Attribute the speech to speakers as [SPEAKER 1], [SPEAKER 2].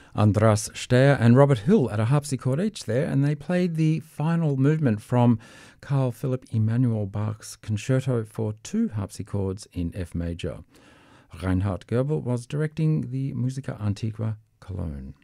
[SPEAKER 1] Andras Steyer and Robert Hill at a harpsichord each there, and they played the final movement from Carl Philipp Emanuel Bach's Concerto for two harpsichords in F major. Reinhard Goebel was directing the Musica Antiqua Cologne.